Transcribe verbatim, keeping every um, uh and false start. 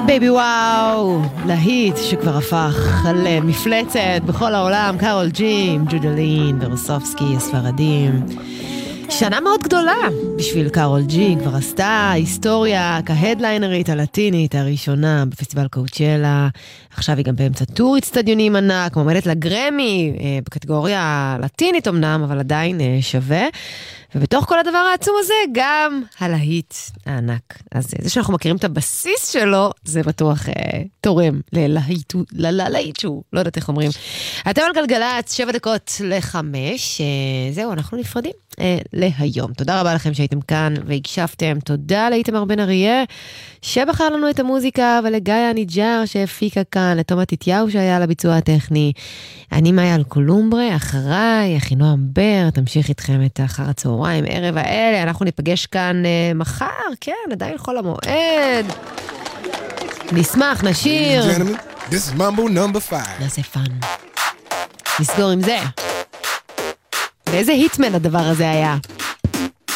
בייבי וואו, להיט שכבר הפך על מפלצת בכל העולם, קארול ג'י, ג'ודלין, ורוסובסקי, הספרדים. שנה מאוד גדולה בשביל קארול ג'י, כבר עשתה היסטוריה כהדליינרית הלטינית הראשונה בפסטיבל קואוצ'לה, עכשיו היא גם באמצע טור אצטדיונים ענק, מועמדת לגרמי, בקטגוריה לטינית אמנם, אבל עדיין שווה. ובתוך כל הדבר העצום הזה, גם הלהיט הענק. אז זה שאנחנו מכירים את הבסיס שלו, זה בטוח אה, תורם ללהיט, ללהיט שהוא, לא יודעת איך אומרים. אתם על גלגלת, שבע דקות לחמש, אה, זהו, אנחנו נפרדים אה, להיום. תודה רבה לכם שהייתם כאן והקשבתם, תודה לאיתמר בן אריה, שבחר לנו את המוזיקה, ולגיא הניג'ר שהפיקה כאן, לתומא תתיהו שהיה על הביצוע הטכני. אני מאיה אלקולומברה, אחריי, אחינועם בר, תמשיך איתכם את אחר הצהריים, ערב האלה, אנחנו ניפגש כאן uh, מחר, כן, עדיין חול המועד. נשמח, נשיר. This is Mambo number five. נעשה פן. נסגור עם זה. ואיזה היטמן הדבר הזה היה.